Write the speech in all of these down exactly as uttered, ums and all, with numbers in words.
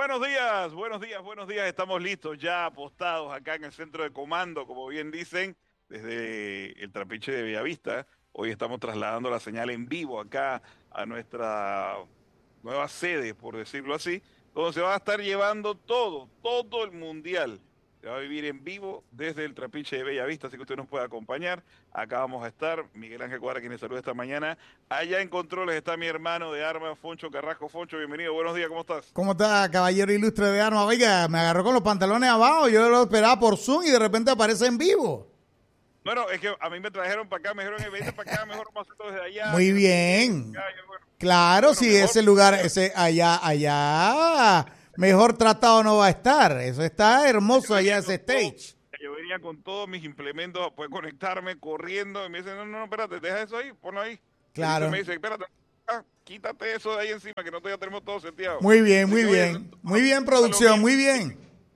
Buenos días, buenos días, buenos días. Estamos listos ya apostados acá en el centro de comando, como bien dicen, desde el Trapiche de Bellavista. Hoy estamos trasladando la señal en vivo acá a nuestra nueva sede, por decirlo así, donde se va a estar llevando todo, todo el mundial. Se va a vivir en vivo desde el Trapiche de Bellavista, así que usted nos puede acompañar. Acá vamos a estar, Miguel Ángel Cuadra, quien les saluda esta mañana. Allá en controles está mi hermano de armas, Foncho Carrasco. Foncho, bienvenido, buenos días, ¿cómo estás? ¿Cómo está, caballero ilustre de armas? Oiga, me agarró con los pantalones abajo, yo lo esperaba por Zoom y de repente aparece en vivo. Bueno, es que a mí me trajeron para acá, me dijeron, "Eh, vete para acá, mejor vamos a hacerlo desde allá. Muy Que no sé qué". bien. Ya, yo, bueno, Claro, bueno, si mejor. ese lugar, ese allá, allá, mejor tratado no va a estar. Eso está hermoso Yo allá, venía ese con todo, stage. yo venía con todos mis implementos a poder conectarme, corriendo, y me dicen, no, no, no, espérate, deja eso ahí, ponlo ahí. Felipe me Claro. dice, espérate, ah, quítate eso de ahí encima, que nosotros ya tenemos todo seteado. Muy bien, Así muy que, oye, bien. Muy bien, producción, palomino, muy bien.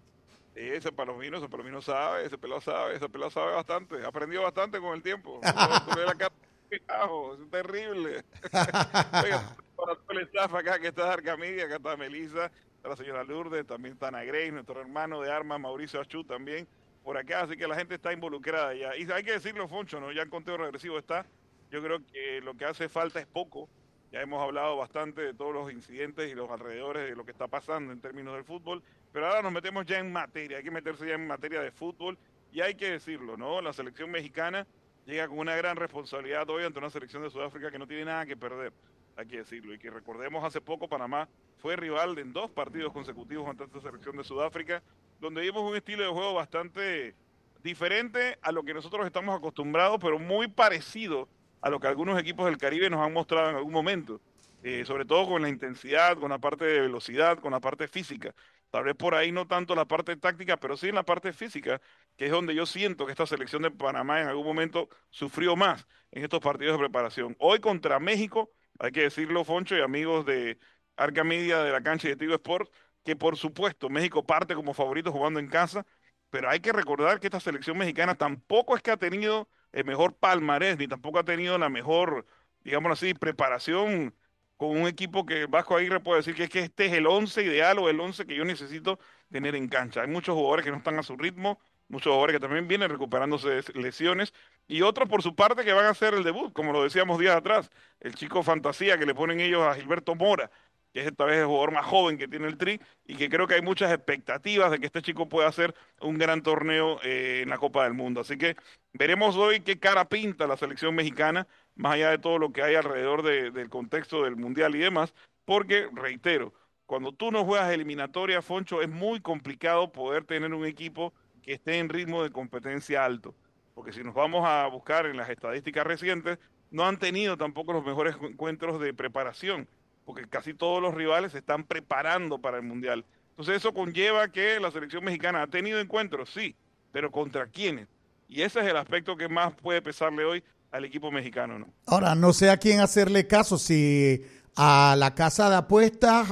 ese palomino, ese palomino sabe, ese pelado sabe, ese pelado sabe bastante, aprendió bastante con el tiempo. Eso, tú le ves la cara, carajo, es terrible. Oiga, para todo el staff acá que está Arcamidia, acá está Melissa, está la señora Lourdes, también está Ana Grey, nuestro hermano de armas, Mauricio Achú también por acá, así que la gente está involucrada ya. Y hay que decirlo, Foncho, ¿no? Ya en conteo regresivo está. Yo creo que lo que hace falta es poco. Ya hemos hablado bastante de todos los incidentes y los alrededores de lo que está pasando en términos del fútbol, pero ahora nos metemos ya en materia, hay que meterse ya en materia de fútbol y hay que decirlo, ¿no? La selección mexicana llega con una gran responsabilidad hoy ante una selección de Sudáfrica que no tiene nada que perder, hay que decirlo, y que recordemos hace poco Panamá fue rival en dos partidos consecutivos ante esta selección de Sudáfrica, donde vimos un estilo de juego bastante diferente a lo que nosotros estamos acostumbrados, pero muy parecido a lo que algunos equipos del Caribe nos han mostrado en algún momento, eh, sobre todo con la intensidad, con la parte de velocidad, con la parte física. Tal vez por ahí no tanto la parte táctica, pero sí en la parte física, que es donde yo siento que esta selección de Panamá en algún momento sufrió más en estos partidos de preparación. Hoy contra México, hay que decirlo, Foncho y amigos de Arca Media de la cancha y de Tigo Sports, que por supuesto México parte como favorito jugando en casa, pero hay que recordar que esta selección mexicana tampoco es que ha tenido el mejor palmarés, ni tampoco ha tenido la mejor, digámoslo así, preparación con un equipo que Vasco Aguirre puede decir que es que este es el once ideal o el once que yo necesito tener en cancha. Hay muchos jugadores que no están a su ritmo, muchos jugadores que también vienen recuperándose de lesiones y otros por su parte que van a hacer el debut, como lo decíamos días atrás, el chico fantasía que le ponen ellos a Gilberto Mora, que es esta vez el jugador más joven que tiene el Tri y que creo que hay muchas expectativas de que este chico pueda hacer un gran torneo eh, en la Copa del Mundo. Así que veremos hoy qué cara pinta la selección mexicana, más allá de todo lo que hay alrededor de- del contexto del Mundial y demás, porque, reitero, cuando tú no juegas eliminatoria, Foncho, es muy complicado poder tener un equipo que esté en ritmo de competencia alto, porque si nos vamos a buscar en las estadísticas recientes, no han tenido tampoco los mejores encuentros de preparación, porque casi todos los rivales se están preparando para el Mundial. Entonces eso conlleva que la selección mexicana ha tenido encuentros, sí, pero ¿contra quiénes? Y ese es el aspecto que más puede pesarle hoy al equipo mexicano, ¿no? Ahora, no sé a quién hacerle caso, si a la casa de apuestas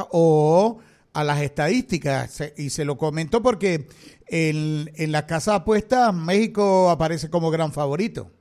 o a las estadísticas. Se- Y se lo comento porque en, en la casa de apuestas México aparece como gran favorito.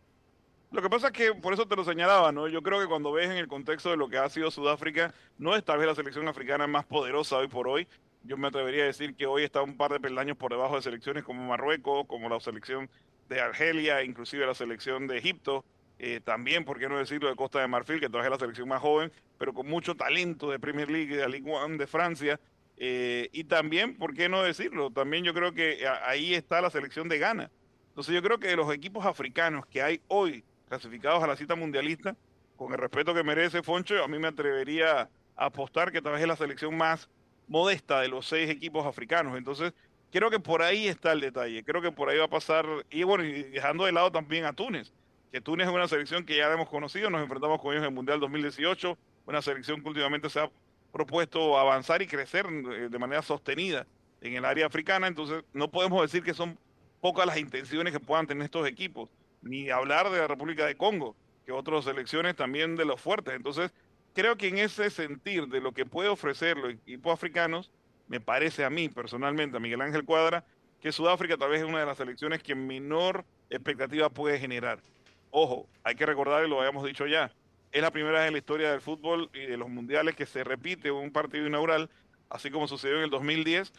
Lo que pasa es que, por eso te lo señalaba, ¿no? Yo creo que cuando ves en el contexto de lo que ha sido Sudáfrica, no es tal vez la selección africana más poderosa hoy por hoy. Yo me atrevería a decir que hoy está un par de peldaños por debajo de selecciones como Marruecos, como la selección de Argelia, inclusive la selección de Egipto, eh, también, por qué no decirlo, de Costa de Marfil, que todavía es la selección más joven, pero con mucho talento de Premier League, de la Ligue uno de Francia, eh, y también, por qué no decirlo, también yo creo que a- ahí está la selección de Ghana. Entonces yo creo que de los equipos africanos que hay hoy clasificados a la cita mundialista, con el respeto que merece Foncho, a mí me atrevería a apostar que tal vez es la selección más modesta de los seis equipos africanos. Entonces, creo que por ahí está el detalle. Creo que por ahí va a pasar, y bueno, y dejando de lado también a Túnez, que Túnez es una selección que ya hemos conocido, nos enfrentamos con ellos en el Mundial dos mil dieciocho, una selección que últimamente se ha propuesto avanzar y crecer eh, de manera sostenida en el área africana, entonces no podemos decir que son pocas las intenciones que puedan tener estos equipos ni hablar de la República de Congo, que otras selecciones también de los fuertes. Entonces, creo que en ese sentir de lo que puede ofrecer los equipos africanos, me parece a mí personalmente, a Miguel Ángel Cuadra, que Sudáfrica tal vez es una de las selecciones que menor expectativa puede generar. Ojo, hay que recordar, y lo habíamos dicho ya, es la primera vez en la historia del fútbol y de los mundiales que se repite un partido inaugural así como sucedió en el dos mil diez,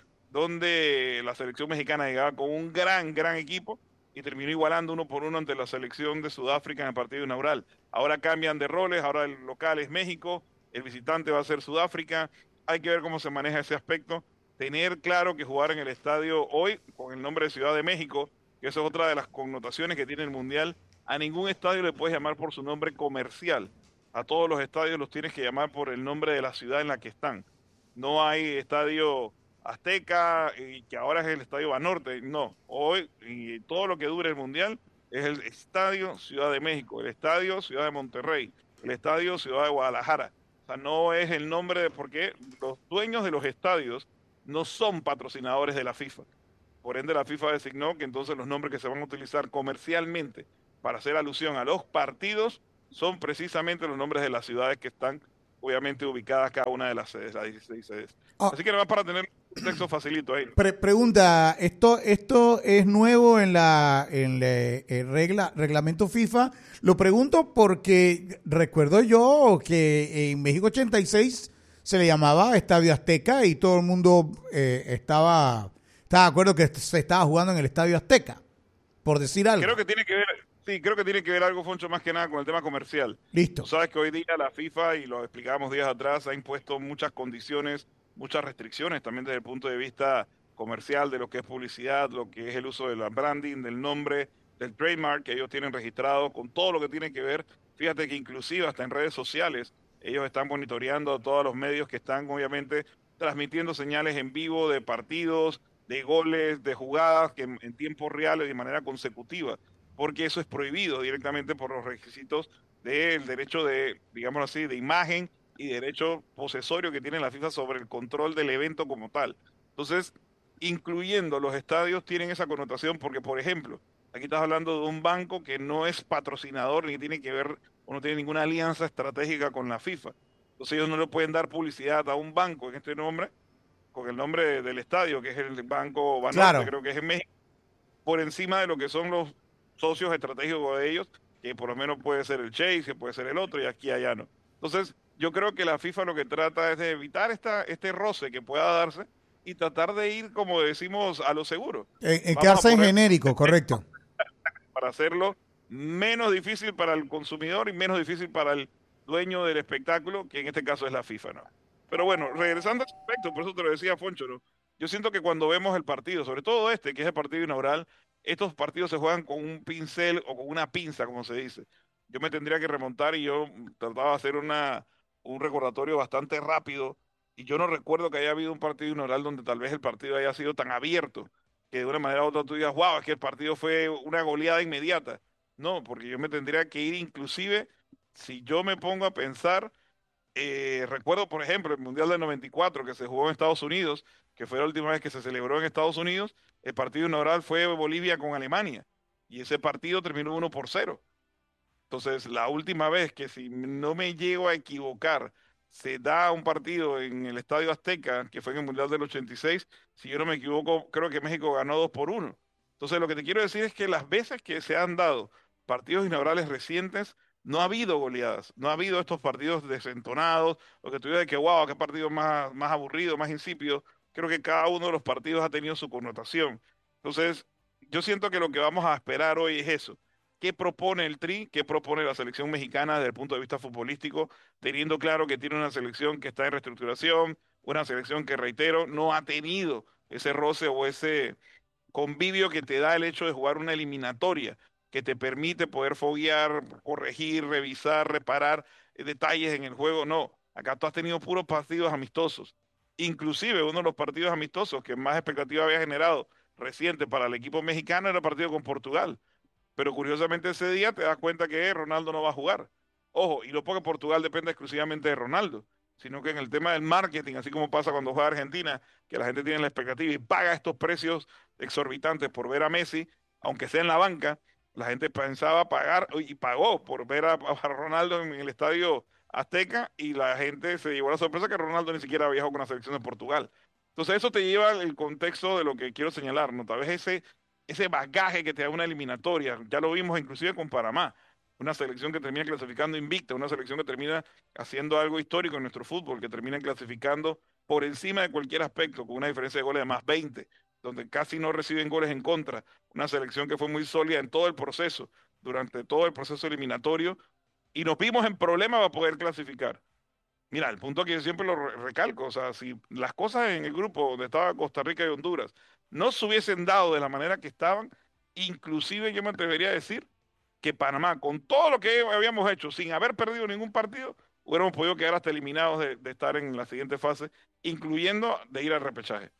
donde la selección mexicana llegaba con un gran, gran equipo y terminó igualando uno por uno ante la selección de Sudáfrica en el partido inaugural. Ahora cambian de roles, ahora el local es México, el visitante va a ser Sudáfrica. Hay que ver cómo se maneja ese aspecto. Tener claro que jugar en el estadio hoy, con el nombre de Ciudad de México, que eso es otra de las connotaciones que tiene el Mundial, a ningún estadio le puedes llamar por su nombre comercial. A todos los estadios los tienes que llamar por el nombre de la ciudad en la que están. No hay estadio Azteca, y que ahora es el Estadio Banorte. No, hoy y todo lo que dure el Mundial es el Estadio Ciudad de México, el Estadio Ciudad de Monterrey, el Estadio Ciudad de Guadalajara. O sea, no es el nombre de, porque los dueños de los estadios no son patrocinadores de la FIFA. Por ende, la FIFA designó que entonces los nombres que se van a utilizar comercialmente para hacer alusión a los partidos son precisamente los nombres de las ciudades que están obviamente ubicadas cada una de las sedes, las dieciséis sedes. Ah, Así que nada más para tener un texto facilito ahí. pre- pregunta, ¿esto esto es nuevo en la en la eh, regla reglamento FIFA? Lo pregunto porque recuerdo yo que en México ochenta y seis se le llamaba Estadio Azteca y todo el mundo eh, estaba estaba de acuerdo que se estaba jugando en el Estadio Azteca, por decir algo. Creo que tiene que ver, sí, creo que tiene que ver algo, Foncho, más que nada con el tema comercial. Tú Listo. sabes que hoy día la FIFA, y lo explicábamos días atrás, ha impuesto muchas condiciones, muchas restricciones también desde el punto de vista comercial, de lo que es publicidad, lo que es el uso del branding, del nombre, del trademark que ellos tienen registrado, con todo lo que tiene que ver. Fíjate que inclusive hasta en redes sociales, ellos están monitoreando a todos los medios que están obviamente transmitiendo señales en vivo de partidos, de goles, de jugadas que en, en tiempo real y de manera consecutiva, porque eso es prohibido directamente por los requisitos del derecho de, digamos así, de imagen y derecho posesorio que tiene la FIFA sobre el control del evento como tal. Entonces, incluyendo los estadios, tienen esa connotación porque, por ejemplo, aquí estás hablando de un banco que no es patrocinador ni tiene que ver o no tiene ninguna alianza estratégica con la FIFA. Entonces ellos no le pueden dar publicidad a un banco en este nombre, con el nombre de- del estadio, que es el Banco Banorte, Claro. creo que es en México, por encima de lo que son los socios estratégicos de ellos, que por lo menos puede ser el Chase, que puede ser el otro, y aquí allá no. Entonces, yo creo que la FIFA lo que trata es de evitar esta, este roce que pueda darse y tratar de ir, como decimos, a lo seguro. En, en Vamos a quedarse en poner genérico, correcto. para hacerlo menos difícil para el consumidor y menos difícil para el dueño del espectáculo, que en este caso es la FIFA, ¿no? Pero bueno, regresando a ese aspecto, por eso te lo decía, Foncho, ¿no? Yo siento que cuando vemos el partido, sobre todo este, que es el partido inaugural, estos partidos se juegan con un pincel o con una pinza, como se dice. Yo me tendría que remontar y yo trataba de hacer una, un recordatorio bastante rápido y yo no recuerdo que haya habido un partido inaugural donde tal vez el partido haya sido tan abierto que de una manera u otra tú digas, wow, es que el partido fue una goleada inmediata. No, porque yo me tendría que ir inclusive, si yo me pongo a pensar, eh, recuerdo, por ejemplo, el Mundial del noventa y cuatro que se jugó en Estados Unidos, que fue la última vez que se celebró en Estados Unidos, el partido inaugural fue Bolivia con Alemania, y ese partido terminó uno por cero. Entonces, la última vez que, si no me llego a equivocar, se da un partido en el Estadio Azteca, que fue en el Mundial del ochenta y seis, si yo no me equivoco, creo que México ganó dos por uno. Entonces, lo que te quiero decir es que las veces que se han dado partidos inaugurales recientes, no ha habido goleadas, no ha habido estos partidos desentonados, o que tú digas que, wow, qué partido más, más aburrido, más insípido. Creo que cada uno de los partidos ha tenido su connotación. Entonces, yo siento que lo que vamos a esperar hoy es eso. ¿Qué propone el Tri? ¿Qué propone la selección mexicana desde el punto de vista futbolístico? Teniendo claro que tiene una selección que está en reestructuración, una selección que, reitero, no ha tenido ese roce o ese convivio que te da el hecho de jugar una eliminatoria, que te permite poder foguear, corregir, revisar, reparar eh, detalles en el juego. No, acá tú has tenido puros partidos amistosos. Inclusive uno de los partidos amistosos que más expectativa había generado reciente para el equipo mexicano era el partido con Portugal, pero curiosamente ese día te das cuenta que Ronaldo no va a jugar. Ojo, y no porque Portugal depende exclusivamente de Ronaldo, sino que en el tema del marketing, así como pasa cuando juega Argentina, que la gente tiene la expectativa y paga estos precios exorbitantes por ver a Messi, aunque sea en la banca, la gente pensaba pagar y pagó por ver a, a Ronaldo en el estadio Azteca, y la gente se llevó la sorpresa que Ronaldo ni siquiera viajó con la selección de Portugal. Entonces eso te lleva al contexto de lo que quiero señalar, ¿no? Tal vez ese ese bagaje que te da una eliminatoria. Ya lo vimos inclusive con Panamá, una selección que termina clasificando invicta, una selección que termina haciendo algo histórico en nuestro fútbol, que termina clasificando por encima de cualquier aspecto, con una diferencia de goles de más veinte, donde casi no reciben goles en contra, una selección que fue muy sólida en todo el proceso, durante todo el proceso eliminatorio, y nos vimos en problemas para poder clasificar. Mira, el punto que yo siempre lo re- recalco, o sea, si las cosas en el grupo donde estaba Costa Rica y Honduras no se hubiesen dado de la manera que estaban, inclusive yo me atrevería a decir que Panamá, con todo lo que habíamos hecho, sin haber perdido ningún partido, hubiéramos podido quedar hasta eliminados de, de estar en la siguiente fase, incluyendo de ir al repechaje.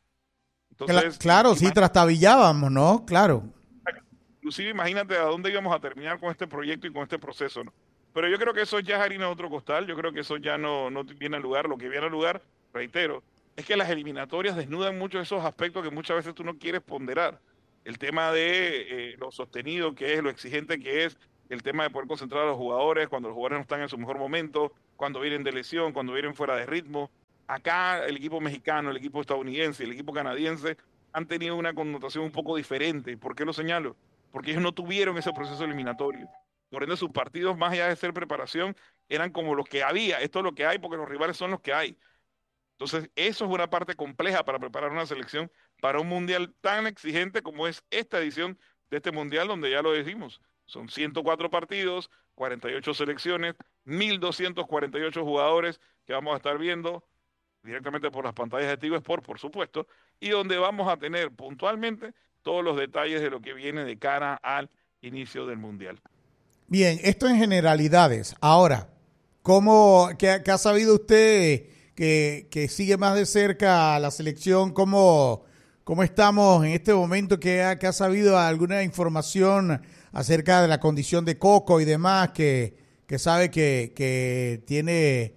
Cla- Entonces, im- claro, sí, imagínate, trastabillábamos, ¿no? Claro. inclusive imagínate a dónde íbamos a terminar con este proyecto y con este proceso, ¿no? Pero yo creo que eso ya es harina de otro costal, yo creo que eso ya no, no viene al lugar. Lo que viene al lugar, reitero, es que las eliminatorias desnudan muchos de esos aspectos que muchas veces tú no quieres ponderar. El tema de eh, lo sostenido que es, lo exigente que es, el tema de poder concentrar a los jugadores cuando los jugadores no están en su mejor momento, cuando vienen de lesión, cuando vienen fuera de ritmo. Acá el equipo mexicano, el equipo estadounidense, el equipo canadiense han tenido una connotación un poco diferente. ¿Por qué lo señalo? Porque ellos no tuvieron ese proceso eliminatorio. Por ende, sus partidos, más allá de ser preparación, eran como los que había. Esto es lo que hay porque los rivales son los que hay. Entonces, eso es una parte compleja para preparar una selección para un mundial tan exigente como es esta edición de este mundial, donde ya lo decimos. Son ciento cuatro partidos, cuarenta y ocho selecciones, mil doscientos cuarenta y ocho jugadores que vamos a estar viendo directamente por las pantallas de Tigo Sport, por supuesto, y donde vamos a tener puntualmente todos los detalles de lo que viene de cara al inicio del mundial. Bien, esto en generalidades. Ahora, ¿cómo, qué, qué ha sabido usted que, que sigue más de cerca a la selección? ¿Cómo, cómo estamos en este momento? ¿Qué ha, qué ha sabido alguna información acerca de la condición de Coco y demás que, que sabe que, que tiene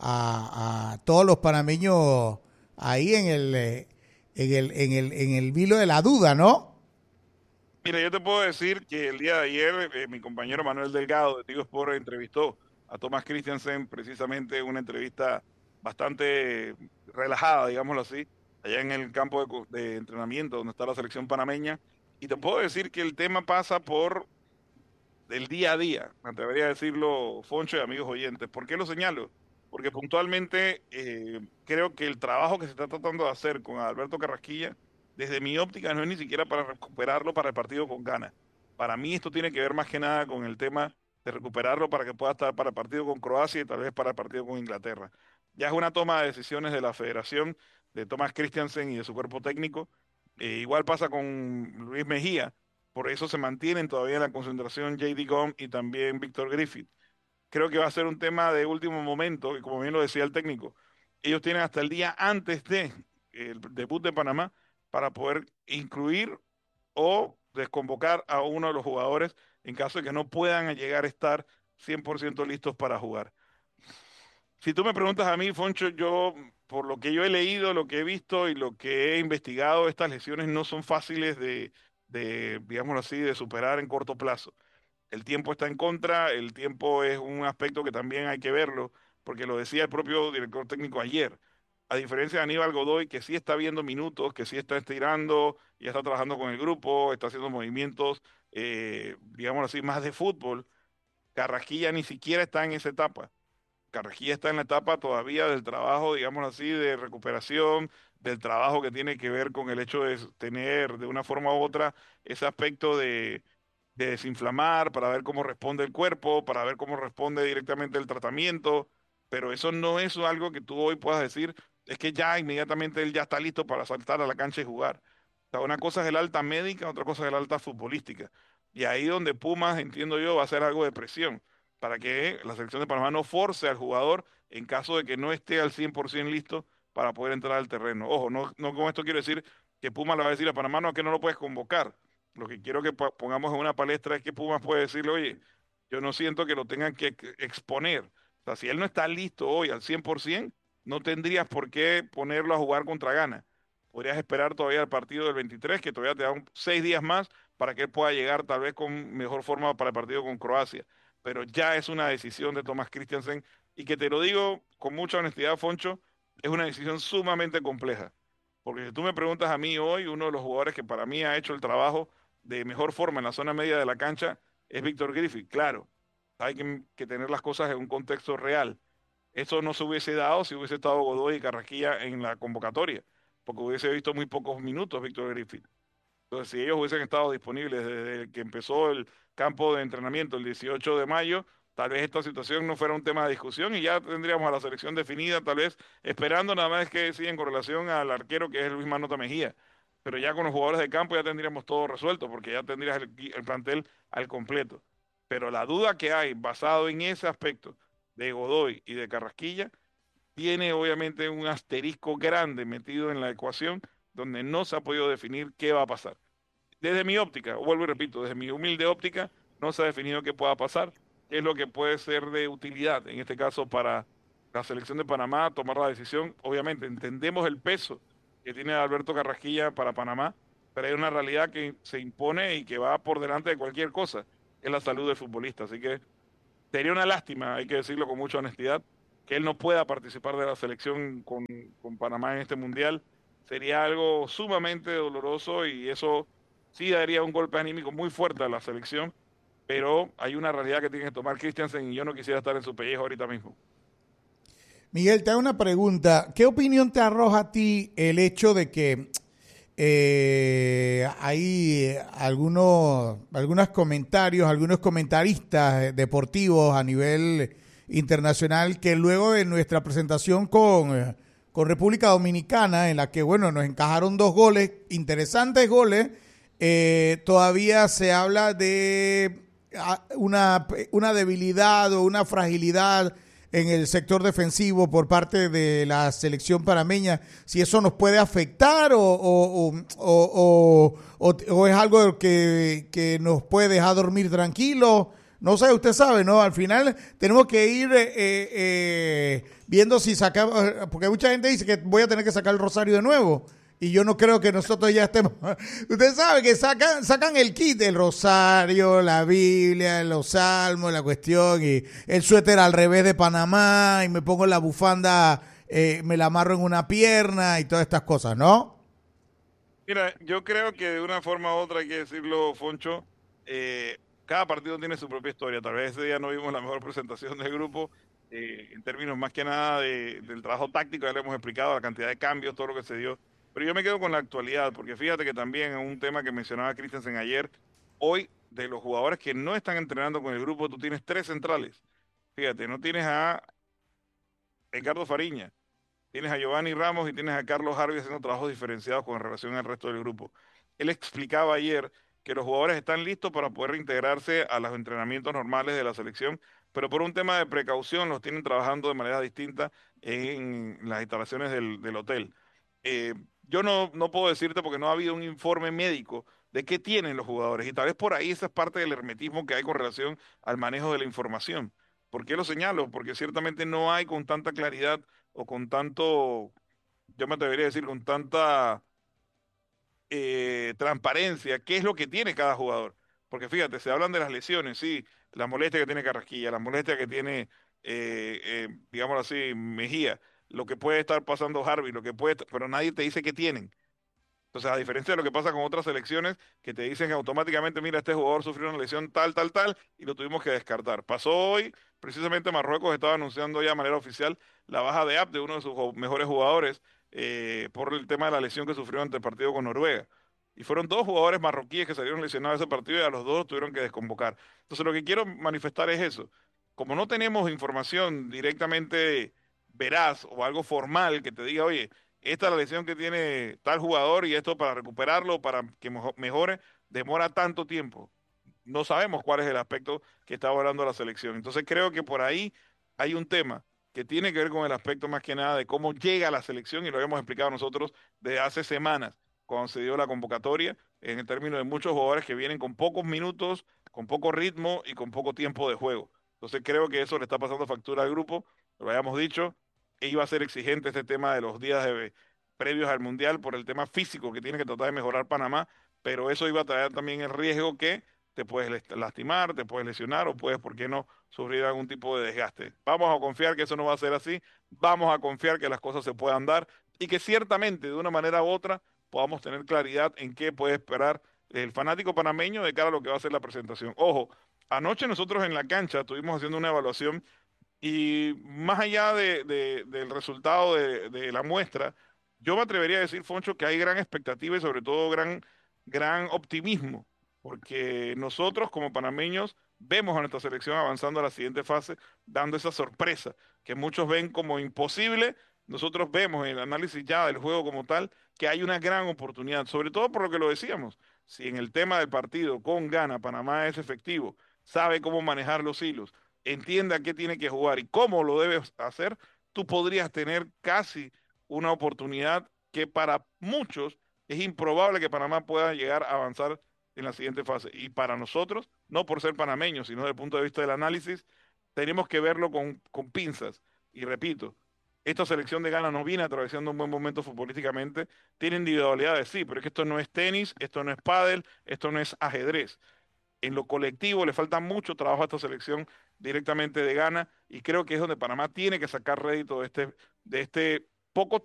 a, a todos los panameños ahí en el, eh, en el, en el, en el vilo de la duda, ¿no? Mira, yo te puedo decir que el día de ayer eh, mi compañero Manuel Delgado de Tigo Sport entrevistó a Thomas Christiansen, precisamente una entrevista bastante relajada, digámoslo así, allá en el campo de, co- de entrenamiento donde está la selección panameña. Y te puedo decir que el tema pasa por el día a día, me atrevería a decirlo, Foncho y amigos oyentes. ¿Por qué lo señalo? Porque puntualmente eh, creo que el trabajo que se está tratando de hacer con Alberto Carrasquilla, desde mi óptica, no es ni siquiera para recuperarlo para el partido con Ghana. Para mí esto tiene que ver más que nada con el tema de recuperarlo para que pueda estar para el partido con Croacia y tal vez para el partido con Inglaterra. Ya es una toma de decisiones de la federación, de Thomas Christiansen y de su cuerpo técnico. Eh, igual pasa con Luis Mejía, por eso se mantienen todavía en la concentración J D. Gom y también Víctor Griffith. Creo que va a ser un tema de último momento, y como bien lo decía el técnico, ellos tienen hasta el día antes de el debut de Panamá para poder incluir o desconvocar a uno de los jugadores en caso de que no puedan llegar a estar cien por ciento listos para jugar. Si tú me preguntas a mí, Foncho, yo, por lo que yo he leído, lo que he visto y lo que he investigado, estas lesiones no son fáciles de, de, digámoslo así, de superar en corto plazo. El tiempo está en contra, el tiempo es un aspecto que también hay que verlo, porque lo decía el propio director técnico ayer. A diferencia de Aníbal Godoy, que sí está viendo minutos, que sí está estirando, ya está trabajando con el grupo, está haciendo movimientos, eh, digámoslo así, más de fútbol. Carrasquilla ni siquiera está en esa etapa. Carrasquilla está en la etapa todavía del trabajo, digamos así, de recuperación, del trabajo que tiene que ver con el hecho de tener de una forma u otra ese aspecto de, de desinflamar, para ver cómo responde el cuerpo, para ver cómo responde directamente el tratamiento, pero eso no es algo que tú hoy puedas decir, es que ya inmediatamente él ya está listo para saltar a la cancha y jugar. O sea, una cosa es el alta médica, otra cosa es el alta futbolística. Y ahí donde Pumas, entiendo yo, va a hacer algo de presión para que la selección de Panamá no force al jugador en caso de que no esté al cien por ciento listo para poder entrar al terreno. Ojo, no, no con esto quiero decir que Pumas le va a decir a Panamá, no, que no lo puedes convocar. Lo que quiero que po- pongamos en una palestra es que Pumas puede decirle, oye, yo no siento que lo tengan que ex- exponer. O sea, si él no está listo hoy al cien por ciento, no tendrías por qué ponerlo a jugar contra Ghana. Podrías esperar todavía el partido del veintitrés, que todavía te da un- seis días más para que él pueda llegar tal vez con mejor forma para el partido con Croacia. Pero ya es una decisión de Thomas Christiansen y que te lo digo con mucha honestidad, Foncho, es una decisión sumamente compleja. Porque si tú me preguntas a mí hoy, uno de los jugadores que para mí ha hecho el trabajo de mejor forma en la zona media de la cancha es Víctor Griffith. Claro, hay que, que tener las cosas en un contexto real. Eso no se hubiese dado si hubiese estado Godoy y Carrasquilla en la convocatoria, porque hubiese visto muy pocos minutos Víctor Griffith. Entonces, si ellos hubiesen estado disponibles desde que empezó el campo de entrenamiento el dieciocho de mayo, tal vez esta situación no fuera un tema de discusión y ya tendríamos a la selección definida, tal vez esperando nada más que deciden con relación al arquero que es Luis Manota Mejía. Pero ya con los jugadores de campo ya tendríamos todo resuelto, porque ya tendrías el, el plantel al completo. Pero la duda que hay basado en ese aspecto de Godoy y de Carrasquilla tiene obviamente un asterisco grande metido en la ecuación donde no se ha podido definir qué va a pasar. Desde mi óptica, vuelvo y repito, desde mi humilde óptica, no se ha definido qué pueda pasar, qué es lo que puede ser de utilidad, en este caso para la selección de Panamá, tomar la decisión. Obviamente, entendemos el peso que tiene Alberto Carrasquilla para Panamá, pero hay una realidad que se impone y que va por delante de cualquier cosa, que es la salud del futbolista. Así que sería una lástima, hay que decirlo con mucha honestidad, que él no pueda participar de la selección con, con Panamá en este mundial. Sería algo sumamente doloroso y eso sí daría un golpe anímico muy fuerte a la selección, pero hay una realidad que tiene que tomar Christiansen y yo no quisiera estar en su pellejo ahorita mismo. Miguel, te hago una pregunta. ¿Qué opinión te arroja a ti el hecho de que eh, hay algunos, algunos comentarios, algunos comentaristas deportivos a nivel internacional que luego de nuestra presentación con, con República Dominicana, en la que, bueno, nos encajaron dos goles, interesantes goles, eh, todavía se habla de una, una debilidad o una fragilidad en el sector defensivo por parte de la selección panameña, si eso nos puede afectar o, o, o, o, o, o es algo que, que nos puede dejar dormir tranquilos. No sé, usted sabe, ¿no? Al final tenemos que ir eh, eh, viendo si sacamos, porque mucha gente dice que voy a tener que sacar el rosario de nuevo. Y yo no creo que nosotros ya estemos... Usted sabe que sacan, sacan el kit, el rosario, la Biblia, los salmos, la cuestión, y el suéter al revés de Panamá, y me pongo la bufanda, eh, me la amarro en una pierna y todas estas cosas, ¿no? Mira, yo creo que de una forma u otra hay que decirlo, Foncho, eh, cada partido tiene su propia historia. Tal vez ese día no vimos la mejor presentación del grupo, eh, en términos más que nada de, del trabajo táctico, ya le hemos explicado la cantidad de cambios, todo lo que se dio. Pero yo me quedo con la actualidad, porque fíjate que también un tema que mencionaba Christensen ayer, hoy de los jugadores que no están entrenando con el grupo, tú tienes tres centrales. Fíjate, no tienes a Ricardo Fariña, tienes a Giovanni Ramos y tienes a Carlos Harvey haciendo trabajos diferenciados con relación al resto del grupo. Él explicaba ayer que los jugadores están listos para poder reintegrarse a los entrenamientos normales de la selección, pero por un tema de precaución los tienen trabajando de manera distinta en las instalaciones del, del hotel. Eh, yo no, no puedo decirte porque no ha habido un informe médico de qué tienen los jugadores y tal vez por ahí esa es parte del hermetismo que hay con relación al manejo de la información. ¿Por qué lo señalo? Porque ciertamente no hay con tanta claridad o con tanto, yo me atrevería a decir, con tanta eh, transparencia, qué es lo que tiene cada jugador. Porque fíjate, se hablan de las lesiones, sí, la molestia que tiene Carrasquilla, la molestia que tiene, eh, eh, digámoslo así, Mejía, lo que puede estar pasando Harvey, lo que puede, pero nadie te dice qué tienen. Entonces, a diferencia de lo que pasa con otras selecciones, que te dicen automáticamente, mira, este jugador sufrió una lesión tal, tal, tal, y lo tuvimos que descartar. Pasó hoy, precisamente Marruecos estaba anunciando ya de manera oficial la baja de Abde, uno de sus jo- mejores jugadores, eh, por el tema de la lesión que sufrió ante el partido con Noruega. Y fueron dos jugadores marroquíes que salieron lesionados de ese partido y a los dos tuvieron que desconvocar. Entonces, lo que quiero manifestar es eso. Como no tenemos información directamente veraz o algo formal que te diga, oye, esta es la lesión que tiene tal jugador y esto para recuperarlo, para que mejo- mejore, demora tanto tiempo. No sabemos cuál es el aspecto que está hablando la selección. Entonces creo que por ahí hay un tema que tiene que ver con el aspecto más que nada de cómo llega la selección y lo habíamos explicado nosotros desde hace semanas cuando se dio la convocatoria en el término de muchos jugadores que vienen con pocos minutos, con poco ritmo y con poco tiempo de juego. Entonces creo que eso le está pasando factura al grupo, lo habíamos dicho, e iba a ser exigente este tema de los días de, previos al Mundial por el tema físico que tiene que tratar de mejorar Panamá, pero eso iba a traer también el riesgo que te puedes les- lastimar, te puedes lesionar o puedes, ¿por qué no?, sufrir algún tipo de desgaste. Vamos a confiar que eso no va a ser así, vamos a confiar que las cosas se puedan dar y que ciertamente de una manera u otra podamos tener claridad en qué puede esperar el fanático panameño de cara a lo que va a ser la presentación. Ojo, anoche nosotros en la cancha estuvimos haciendo una evaluación Y más allá de, de- del resultado de, de la muestra, yo me atrevería a decir, Foncho, que hay gran expectativa y sobre todo gran, gran optimismo, porque nosotros como panameños vemos a nuestra selección avanzando a la siguiente fase, dando esa sorpresa que muchos ven como imposible. Nosotros vemos en el análisis ya del juego como tal que hay una gran oportunidad, sobre todo por lo que lo decíamos. Si en el tema del partido con gana Panamá es efectivo, sabe cómo manejar los hilos, entienda qué tiene que jugar y cómo lo debes hacer, tú podrías tener casi una oportunidad que para muchos es improbable que Panamá pueda llegar a avanzar en la siguiente fase. Y para nosotros, no por ser panameños, sino desde el punto de vista del análisis, tenemos que verlo con, con pinzas. Y repito, esta selección de Ghana no viene atravesando un buen momento futbolísticamente, tiene individualidades, sí, pero es que esto no es tenis, esto no es pádel, esto no es ajedrez. En lo colectivo le falta mucho trabajo a esta selección directamente de Ghana y creo que es donde Panamá tiene que sacar rédito de este, de este poco